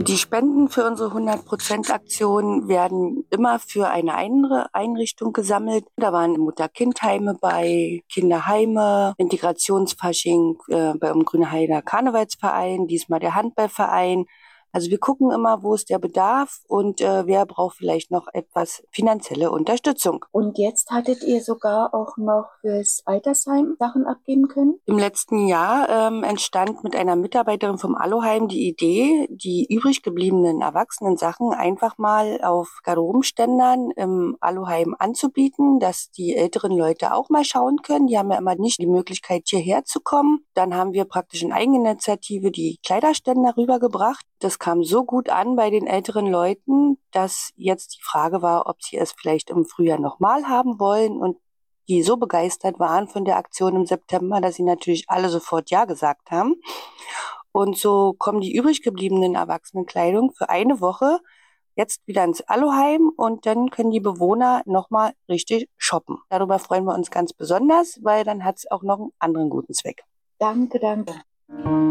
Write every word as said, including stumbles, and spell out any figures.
Die Spenden für unsere hundert-Prozent-Aktion werden immer für eine andere Einrichtung gesammelt. Da waren Mutter-Kind-Heime bei, Kinderheime, Integrationsfasching äh, beim Grünheider Karnevalsverein, diesmal der Handballverein. Also wir gucken immer, wo ist der Bedarf und äh, wer braucht vielleicht noch etwas finanzielle Unterstützung. Und jetzt hattet ihr sogar auch noch fürs Altersheim Sachen abgeben können? Im letzten Jahr ähm, entstand mit einer Mitarbeiterin vom Aluheim die Idee, die übrig gebliebenen Erwachsenen-Sachen einfach mal auf Garderobenständern im Aluheim anzubieten, dass die älteren Leute auch mal schauen können. Die haben ja immer nicht die Möglichkeit, hierher zu kommen. Dann haben wir praktisch in Eigeninitiative die Kleiderständer rübergebracht. Das kam so gut an bei den älteren Leuten, dass jetzt die Frage war, ob sie es vielleicht im Frühjahr nochmal haben wollen, und die so begeistert waren von der Aktion im September, dass sie natürlich alle sofort Ja gesagt haben. Und so kommen die übrig gebliebenen Erwachsenenkleidung für eine Woche jetzt wieder ins Aluheim und dann können die Bewohner nochmal richtig shoppen. Darüber freuen wir uns ganz besonders, weil dann hat es auch noch einen anderen guten Zweck. Danke, danke.